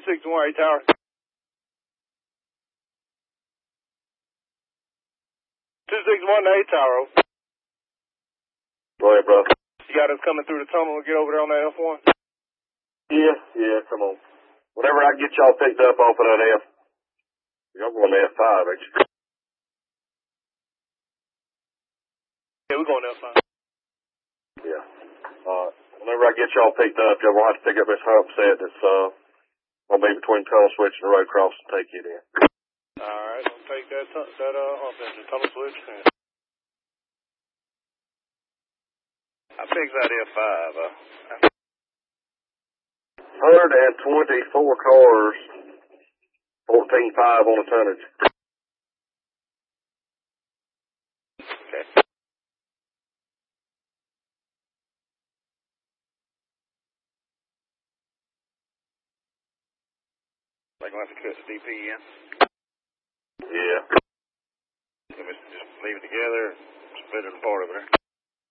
261 A Tower. 261 A Tower. Go ahead, bro. You got us coming through the tunnel to get over there on that F1? Yeah, come on. Whenever I get y'all picked up off of that F, y'all going to F5, ain't you? Yeah, we're going F5. Yeah. Whenever I get y'all picked up, y'all will have to pick up this hump set that's going to be between tunnel switch and the road cross and take it in. Alright, I'll take that hump in the tunnel switch. I fixed that F5. 124 cars, 14.5 on the tonnage. Okay. Like, we'll have to cut the DP in. Yeah. Let me just leave it together, split it apart over there.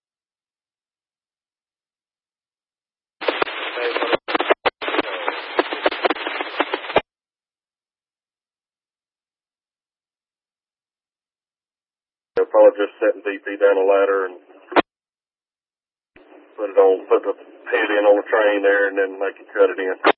They'll probably just set the DP down a ladder and put the head in on the train there and then they can cut it in.